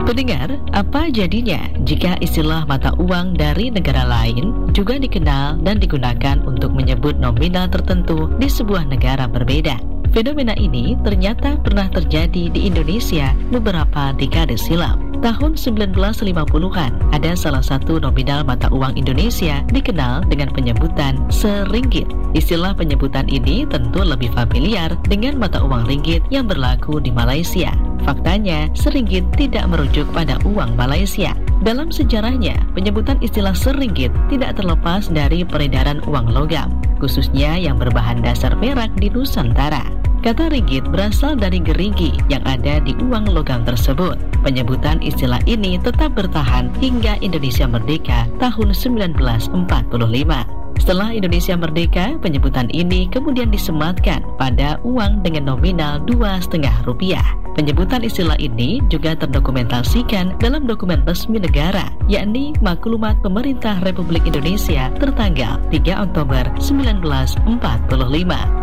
Pendengar, apa jadinya jika istilah mata uang dari negara lain juga dikenal dan digunakan untuk menyebut nominal tertentu di sebuah negara berbeda? Fenomena ini ternyata pernah terjadi di Indonesia beberapa dekade silam. Tahun 1950-an, ada salah satu nominal mata uang Indonesia dikenal dengan penyebutan seringgit. Istilah penyebutan ini tentu lebih familiar dengan mata uang ringgit yang berlaku di Malaysia. Faktanya, seringgit tidak merujuk pada uang Malaysia. Dalam sejarahnya, penyebutan istilah seringgit tidak terlepas dari peredaran uang logam, khususnya yang berbahan dasar perak di Nusantara. Kata ringgit berasal dari gerigi yang ada di uang logam tersebut. Penyebutan istilah ini tetap bertahan hingga Indonesia merdeka tahun 1945. Setelah Indonesia merdeka, penyebutan ini kemudian disematkan pada uang dengan nominal Rp2,5. Penyebutan istilah ini juga terdokumentasikan dalam dokumen resmi negara, yakni Maklumat Pemerintah Republik Indonesia tertanggal 3 Oktober 1945.